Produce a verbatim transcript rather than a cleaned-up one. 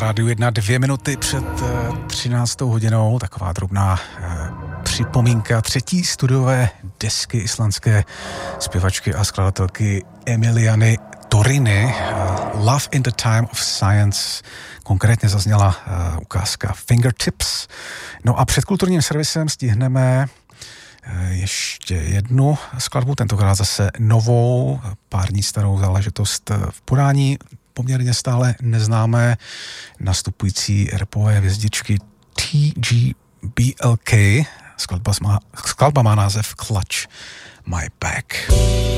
Rádiu jedna, dvě minuty před třináctou hodinou, taková drobná eh, připomínka třetí studiové desky islandské zpěvačky a skladatelky Emiliany Toriny. Uh, Love in the Time of Science, konkrétně zazněla uh, ukázka Fingertips. No a před kulturním servisem stihneme uh, ještě jednu skladbu, tentokrát zase novou, pár dní starou záležitost v podání poměrně stále neznámé nastupující rapové hvězdičky T G B L K. Skladba má, skladba má název Clutch My Back.